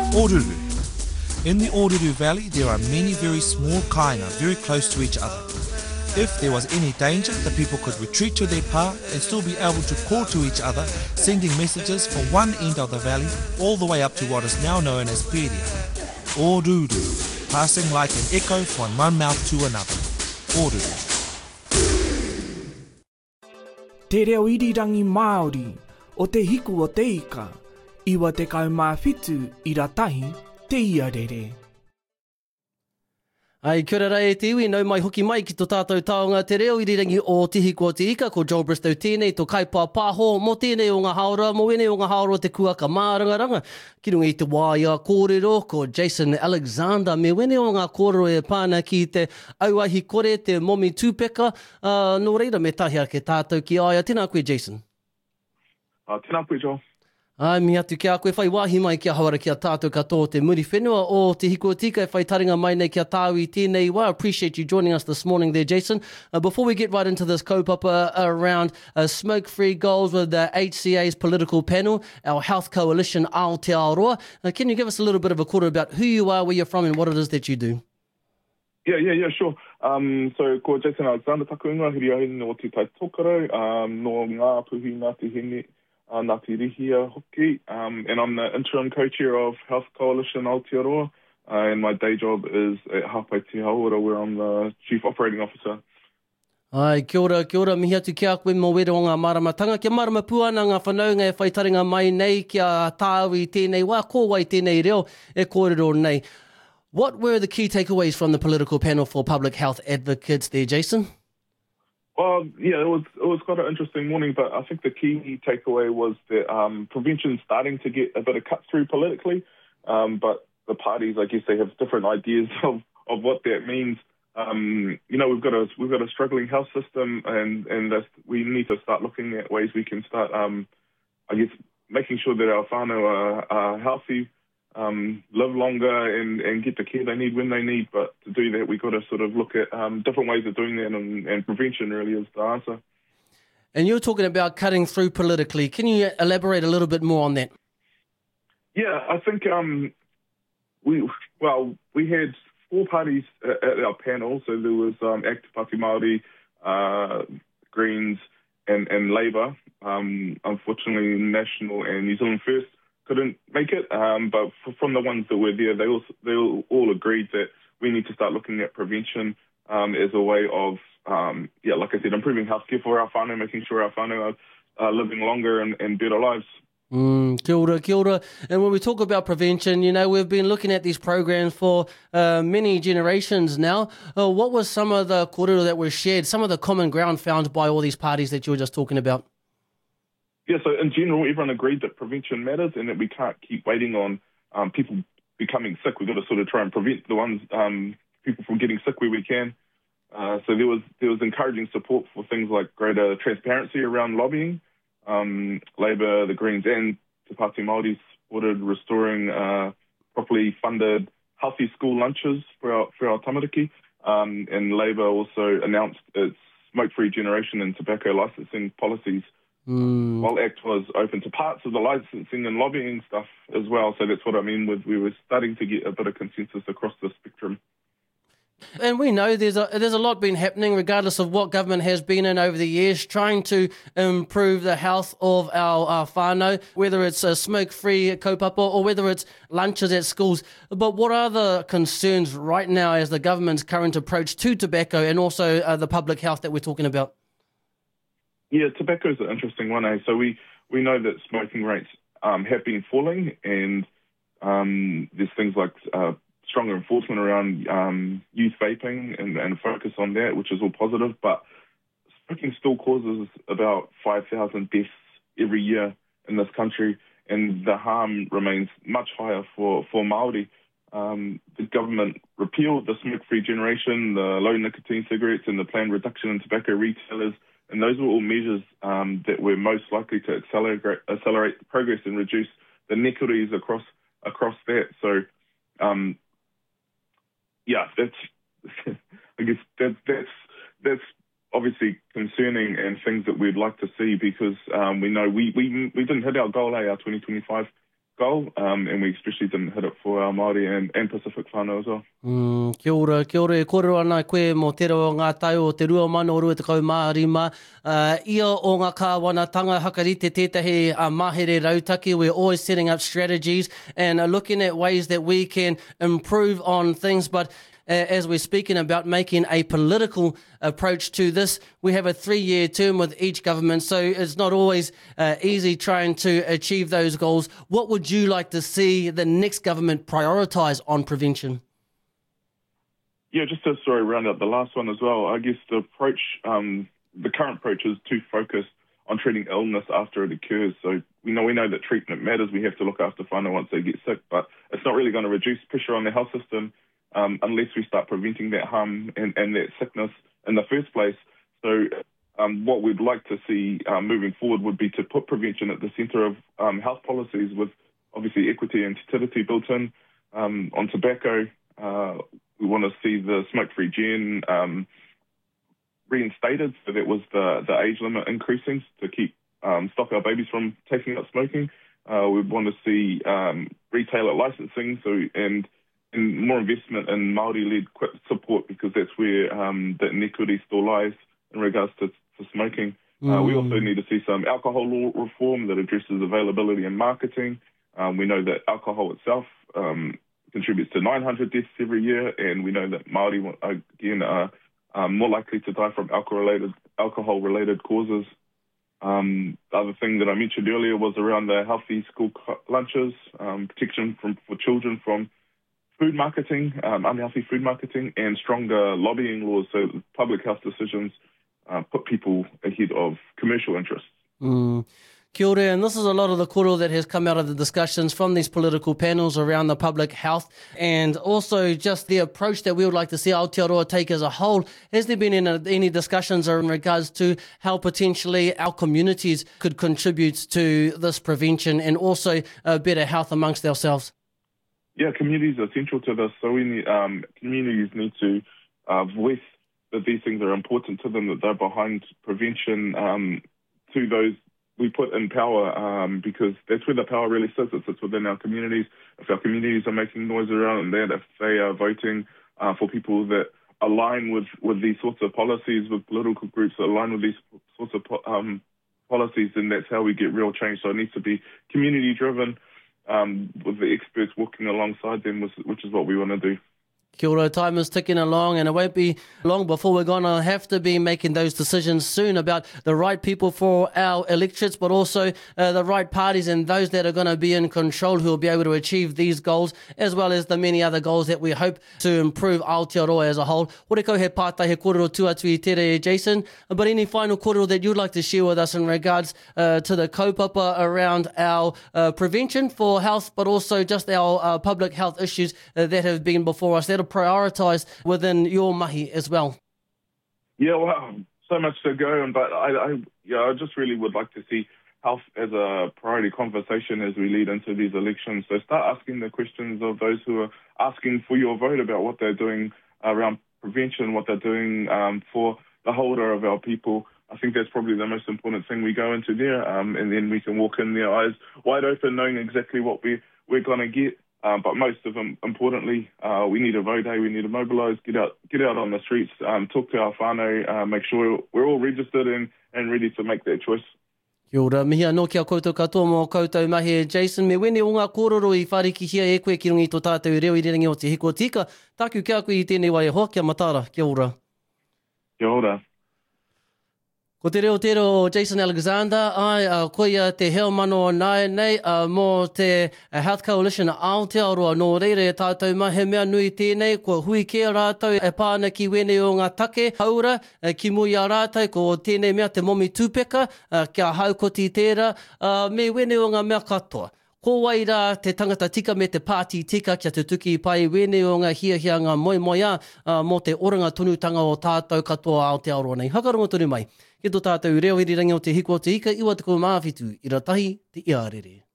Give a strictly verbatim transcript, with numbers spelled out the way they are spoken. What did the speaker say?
Oruru. In the Oruru Valley, there are many very small kainga very close to each other. If there was any danger, the people could retreat to their pa and still be able to call to each other, sending messages from one end of the valley all the way up to what is now known as Peria. Oruru, passing like an echo from one mouth to another. Oruru. Te reo irirangi Māori, o te hiku o te ika, iwa te kaumāwhitu i ratahi te iarere. Ai, kia ora rei te iwi, nau mai hoki mai ki tō tātou taonga te reo irirangi o Tihi Kua Te Ika, ko Joel Bristow tēnei, tō kaipā pāho, mō tēnei o ngā haora, mō wene o ngā haora te kuaka mārangaranga. Ki runga i te wāia kōrero, ko Jason Alexander, me wene o ngā kōrero e pāna ki te auahi kore, te momi tūpeka, uh, nō reira me tahia ke tātou ki aia. Tēnā koe, Jason. Uh, tēnā koe, Joel. Ai, mi atu kia koe, whai wāhi mai kia hawara kia tātou katoa te muri whenua o te hiko tika, whai taringa mai nei kia tāui tēnei wā. Appreciate you joining us this morning there, Jason. Uh, before we get right into this kaupapa around uh, smoke-free goals with the H C A's political panel, our health coalition Aotearoa, uh, can you give us a little bit of a quarter about who you are, where you're from and what it is that you do? Yeah, yeah, yeah, sure. Um, so, ko Jason Alexander taku ingoa, hiri ahini o te tai tokaro, um, no ngā puhi ngā te hene, Uh, Ngāti Rihia hoki, um, and I'm the interim co-chair of Health Coalition Aotearoa, uh, and my day job is at Hāpai Te Hauora, where I'm the Chief Operating Officer. Ai, kia ora, kia ora, mihi atu kia koe mō wera o ngā maramatanga. Kia marama puana ngā whanaunga e whaitaringa mai nei, kia tāui tēnei wā, kōwai tēnei reo, e kōrero nei. What were the key takeaways from the political panel for public health advocates there, Jason? Well, yeah, it was it was quite an interesting morning, but I think the key takeaway was that um, prevention's starting to get a bit of cut through politically, um, but the parties, I guess, they have different ideas of, of what that means. Um, you know, we've got a we've got a struggling health system, and and that's, we need to start looking at ways we can start, um, I guess, making sure that our whānau are, are healthy. Um, live longer and, and get the care they need when they need. But to do that, we've got to sort of look at um, different ways of doing that, and, and prevention really is the answer. And you're talking about cutting through politically. Can you elaborate a little bit more on that? Yeah, I think um, we, well, we had four parties at, at our panel. So there was um, Active Party Māori, uh, Greens and, and Labour. Um, unfortunately, National and New Zealand First couldn't make it, um, but f- from the ones that were there, they all, they all, all agreed that we need to start looking at prevention um, as a way of, um, yeah, like I said, improving healthcare for our whānau, making sure our whānau are uh, living longer and, and better lives. Mm, kia ora, kia ora. And when we talk about prevention, you know, we've been looking at these programs for uh, many generations now. Uh, what was some of the kōrero that were shared, some of the common ground found by all these parties that you were just talking about? Yeah, so in general, everyone agreed that prevention matters and that we can't keep waiting on um, people becoming sick. We've got to sort of try and prevent the ones um, people from getting sick where we can. Uh, so there was there was encouraging support for things like greater transparency around lobbying. Um, Labour, the Greens and Te Pāti Māori supported restoring uh, properly funded healthy school lunches for our, for our tamariki. Um, and Labour also announced its smoke-free generation and tobacco licensing policies. Mm. While ACT was open to parts of the licensing and lobbying stuff as well. So that's what I mean with we were starting to get a bit of consensus across the spectrum. And we know there's a there's a lot been happening regardless of what government has been in over the years, trying to improve the health of our, our whānau, whether it's a smoke-free kaupapa or whether it's lunches at schools. But what are the concerns right now as the government's current approach to tobacco and also uh, the public health that we're talking about? Yeah, tobacco is an interesting one, eh? So we, we know that smoking rates um, have been falling, and um, there's things like uh, stronger enforcement around um, youth vaping and, and focus on that, which is all positive. But smoking still causes about five thousand deaths every year in this country, and the harm remains much higher for, for Māori. Um, the government repealed the smoke-free generation, the low nicotine cigarettes, and the planned reduction in tobacco retailers. And those were all measures um, that were most likely to accelerate, accelerate progress and reduce the inequities across across that. So, um, yeah, that's I guess that, that's that's obviously concerning and things that we'd like to see, because um, we know we, we we didn't hit our goal, eh, our twenty twenty-five goal, um, and we especially didn't hit it for our Māori and, and Pacific whānau as well. Mm, kia ora, kia ora, e kōrero ana koe mō te reo ngā tai o te rua mana o rua te kau mārima. Uh, ia o ngā kāwanatanga hakarite tētahi uh, mahere rautaki. We're always setting up strategies and uh, looking at ways that we can improve on things, but as we're speaking about making a political approach to this, we have a three-year term with each government, so it's not always uh, easy trying to achieve those goals. What would you like to see the next government prioritise on prevention? Yeah, just to sorry, round up the last one as well, I guess the approach, um, the current approach is too focused on treating illness after it occurs. So we know we know that treatment matters. We have to look after whānau once they get sick, but it's not really going to reduce pressure on the health system Um, unless we start preventing that harm and, and that sickness in the first place. So um, what we'd like to see um, moving forward would be to put prevention at the centre of um, health policies with obviously equity and utility built in. Um, on tobacco, uh, we want to see the smoke-free gen um, reinstated, so that was the, the age limit increasing to keep um, stop our babies from taking up smoking. Uh, we want to see um, retailer licensing so and and more investment in Māori-led support, because that's where um, the inequity still lies in regards to, to smoking. Mm. Uh, we also need to see some alcohol law reform that addresses availability and marketing. Um, we know that alcohol itself um, contributes to nine hundred deaths every year, and we know that Māori, again, are um, more likely to die from alcohol-related alcohol-related causes. Um, the other thing that I mentioned earlier was around the healthy school lunches, um, protection from, for children from food marketing, um, unhealthy food marketing, and stronger lobbying laws so that public health decisions uh, put people ahead of commercial interests. Mm. Kia ora, and this is a lot of the koro that has come out of the discussions from these political panels around the public health, and also just the approach that we would like to see Aotearoa take as a whole. Has there been any, any discussions in regards to how potentially our communities could contribute to this prevention and also uh, better health amongst ourselves? Yeah, communities are central to this. So we need, um, communities need to uh, voice that these things are important to them, that they're behind prevention um, to those we put in power, um, because that's where the power really sits. It sits within our communities. If our communities are making noise around that, if they are voting uh, for people that align with, with these sorts of policies, with political groups that align with these sorts of um, policies, then that's how we get real change. So it needs to be community-driven, Um, with the experts working alongside them, which is what we want to do. Kia ora, time is ticking along, and it won't be long before we're going to have to be making those decisions soon about the right people for our electorates, but also uh, the right parties and those that are going to be in control who will be able to achieve these goals, as well as the many other goals that we hope to improve Aotearoa as a whole. Ore kau he pātai he kōrero tuatu I tere, Jason, but any final kōrero that you'd like to share with us in regards uh, to the kaupapa around our uh, prevention for health, but also just our uh, public health issues uh, that have been before us, that are prioritised within your mahi as well? Yeah, well, so much to go, but I, I, yeah, I just really would like to see health as a priority conversation as we lead into these elections. So start asking the questions of those who are asking for your vote about what they're doing around prevention, what they're doing um, for the holder of our people. I think that's probably the most important thing. We go into there, um, and then we can walk in there eyes wide open, knowing exactly what we, we're going to get. Um, but most of them, importantly, uh, we need to vote, hey, we need to mobilise, get out get out on the streets, um, talk to our whānau, uh, make sure we're all registered and, and ready to make that choice. Kia ora, mihi anō kia koutou katoa mō koutou mahi, Jason. Me wene o ngā kōrero I whariki hia e koe ki rungi tō tātou reo I rerangi o te hiko tika. Tāku kia koe I tēnei wai hoa, kia matara, kia ora. Kia ora. Ko te reo tero o Jason Alexander, ai uh, koia te heo mano nai nei uh, mō te uh, Health Coalition Aotearoa. Nō reire e tātou mai he mea nui tēnei, ko hui kia rātou e pāna ki wene o ngā take haura, uh, ki mui a rātou, ko tēnei mea te momi tūpeka, uh, kia haukoti tērā, uh, me wene o ngā mea katoa. Ko wai rā te tangata tika me te pāti tika kia te tuki pai wene o ngā hia hia ngā moi moia uh, mō te oranga tunutanga o tātou katoa Aotearoa nei. Hakarongo tonu mai. Ki tō tātou reo irirangi o te hiko o te ika, iwa te ko māwhitu, i ratahi te iarere.